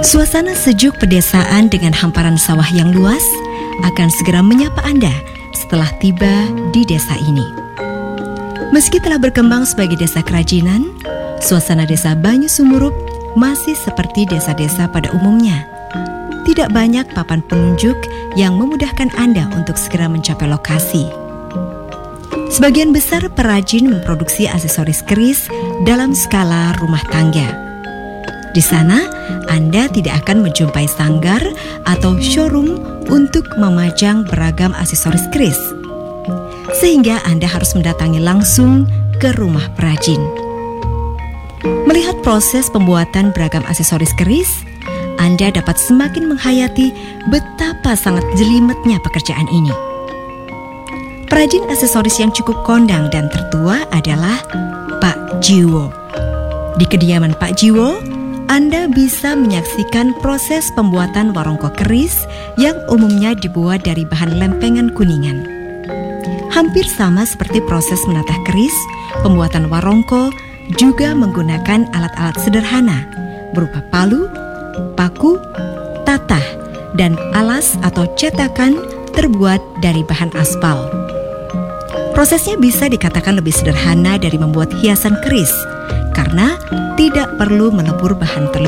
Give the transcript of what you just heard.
Suasana sejuk pedesaan dengan hamparan sawah yang luas akan segera menyapa Anda setelah tiba di desa ini. Meski telah berkembang sebagai desa kerajinan, suasana desa Banyu Sumurup masih seperti desa-desa pada umumnya. Tidak banyak papan penunjuk yang memudahkan Anda untuk segera mencapai lokasi. Sebagian besar perajin memproduksi aksesoris keris dalam skala rumah tangga. Di sana, Anda tidak akan menjumpai sanggar atau showroom untuk memajang beragam aksesoris keris. Sehingga Anda harus mendatangi langsung ke rumah perajin. Melihat proses pembuatan beragam aksesoris keris, Anda dapat semakin menghayati betapa sangat jelimetnya pekerjaan ini. Perajin aksesoris yang cukup kondang dan tertua adalah Pak Jiwo. Di kediaman Pak Jiwo, Anda bisa menyaksikan proses pembuatan warongko keris yang umumnya dibuat dari bahan lempengan kuningan. Hampir sama seperti proses menatah keris, pembuatan warongko juga menggunakan alat-alat sederhana berupa palu, paku, tatah, dan alas atau cetakan terbuat dari bahan aspal. Prosesnya bisa dikatakan lebih sederhana dari membuat hiasan keris, karena tidak perlu melebur bahan terlebih